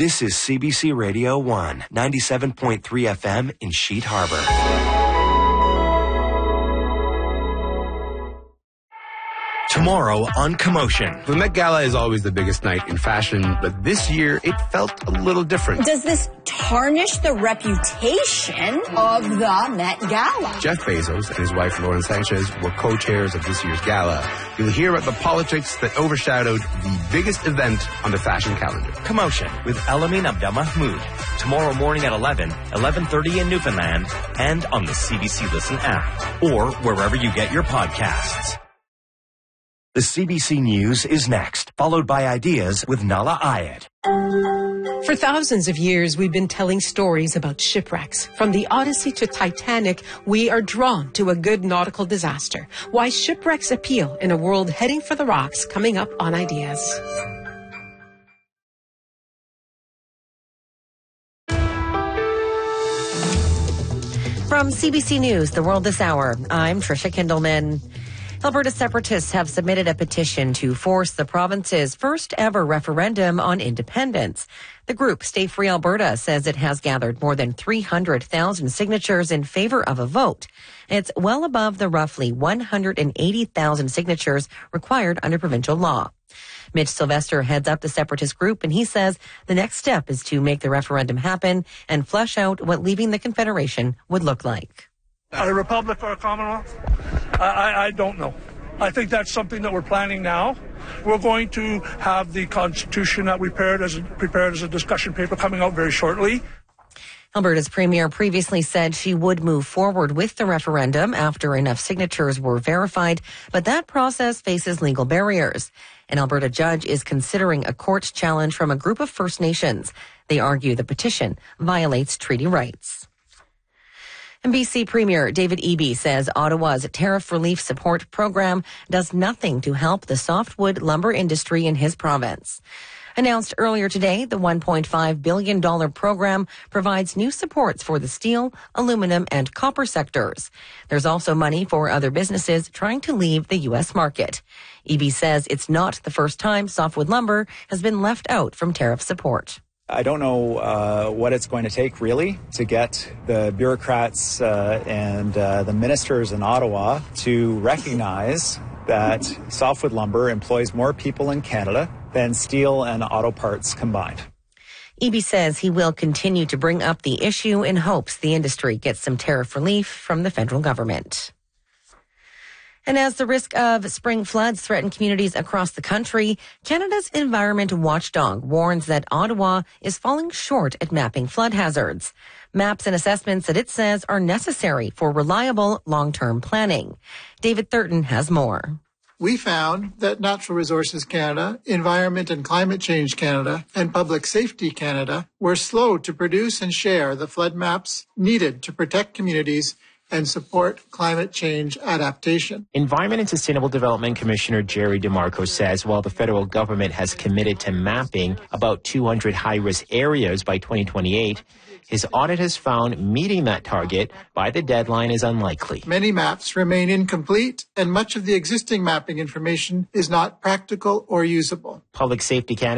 This is CBC Radio 1, 97.3 FM in Sheet Harbor. Tomorrow on Commotion. The Met Gala is always the biggest night in fashion, but this year it felt a little different. Does this tarnish the reputation of the Met Gala? Jeff Bezos and his wife Lauren Sanchez were co-chairs of this year's gala. You'll hear about the politics that overshadowed the biggest event on the fashion calendar. Commotion with Elamin Abdelmahmoud. Tomorrow morning at 11, 11:30 in Newfoundland, and on the CBC Listen app, or wherever you get your podcasts. The CBC News is next, followed by Ideas with Nala Ayed. For thousands of years, we've been telling stories about shipwrecks. From the Odyssey to Titanic, we are drawn to a good nautical disaster. Why shipwrecks appeal in a world heading for the rocks, coming up on Ideas. From CBC News, The World This Hour, I'm Trisha Kindleman. Alberta separatists have submitted a petition to force the province's first ever referendum on independence. The group Stay Free Alberta says it has gathered more than 300,000 signatures in favor of a vote. It's well above the roughly 180,000 signatures required under provincial law. Mitch Sylvester heads up the separatist group, and he says the next step is to make the referendum happen and flesh out what leaving the Confederation would look like. A republic or a commonwealth? I don't know. I think that's something that we're planning now. We're going to have the Constitution that we prepared as a discussion paper coming out very shortly. Alberta's premier previously said she would move forward with the referendum after enough signatures were verified, but that process faces legal barriers. An Alberta judge is considering a court challenge from a group of First Nations. They argue the petition violates treaty rights. And BC Premier David Eby says Ottawa's tariff relief support program does nothing to help the softwood lumber industry in his province. Announced earlier today, the $1.5 billion program provides new supports for the steel, aluminum, and copper sectors. There's also money for other businesses trying to leave the U.S. market. Eby says it's not the first time softwood lumber has been left out from tariff support. I don't know what it's going to take, really, to get the bureaucrats and the ministers in Ottawa to recognize that softwood lumber employs more people in Canada than steel and auto parts combined. Eby says he will continue to bring up the issue in hopes the industry gets some tariff relief from the federal government. And as the risk of spring floods threaten communities across the country, Canada's environment watchdog warns that Ottawa is falling short at mapping flood hazards. Maps and assessments that it says are necessary for reliable long-term planning. David Thurton has more. We found that Natural Resources Canada, Environment and Climate Change Canada, and Public Safety Canada were slow to produce and share the flood maps needed to protect communities and support climate change adaptation. Environment and Sustainable Development Commissioner Jerry DeMarco says while the federal government has committed to mapping about 200 high-risk areas by 2028, his audit has found meeting that target by the deadline is unlikely. Many maps remain incomplete, and much of the existing mapping information is not practical or usable. Public Safety Canada